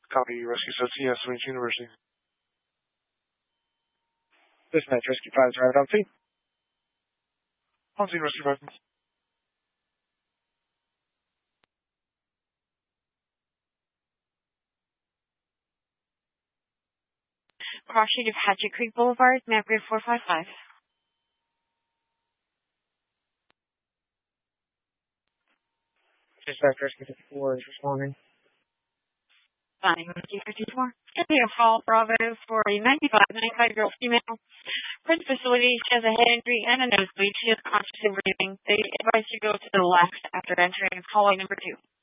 Copy, Rescue says yes, Wayne University. Dispatch, Rescue 5 is arrived on scene. On scene, Rescue 5. Cross street of Hatchet Creek Boulevard, map grid 455. Dispatch, Rescue 54 is responding. Finding Rescue 54. Should be a fall Bravo for a 95-year-old female. Present facility, she has a head injury and a nosebleed. She is conscious and breathing. They advise you to go to the left after entering hallway number 2.